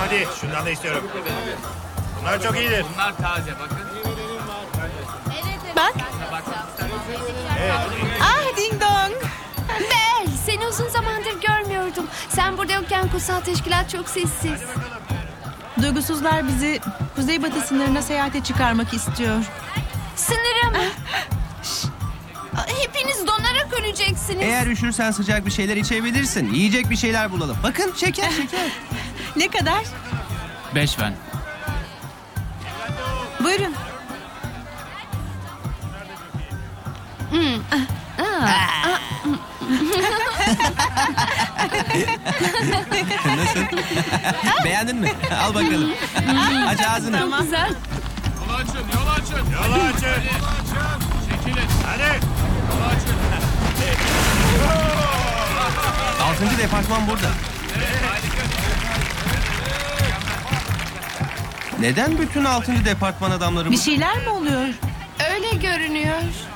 Hadi şundan da istiyorum. Bunlar çok iyidir. Bunlar taze bakın. Bak. Ah ding dong. Bel, seni uzun zamandır görmüyordum. Sen burada yokken kutsal teşkilat çok sessiz. Duygusuzlar bizi kuzeybatı sınırına seyahate çıkarmak istiyor. Sınıra mı? Hepiniz donarak öleceksiniz. Eğer üşürsen sıcak bir şeyler içebilirsin. Yiyecek bir şeyler bulalım. Bakın şeker. Ne kadar? 5 fen. Buyurun. Nasıl? Beğendin mi? Al bakalım. Aç ağzını. Tamam. Güzel. Yol açın, yol açın. Yolu açın. Çekilin. Hadi. Yol açın. 6. departman burada. Neden bütün 6. departman adamları Bir bu? şeyler mi oluyor? Öyle görünüyor.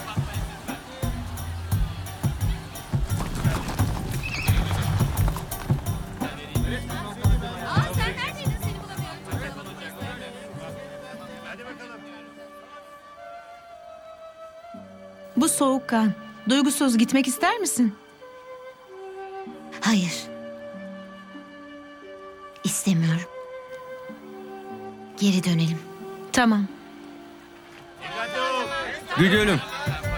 Bu soğukkan. Duygusuz gitmek ister misin? Hayır. İstemiyorum. Geri dönelim. Tamam. Güdülüm.